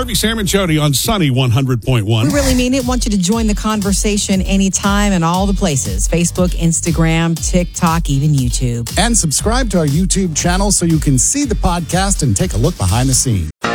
Murphy, Sam, and Jody on Sunny 100.1. We really mean it. Want you to join the conversation anytime and all the places. Facebook, Instagram, TikTok, even YouTube. And subscribe to our YouTube channel so you can see the podcast and take a look behind the scenes.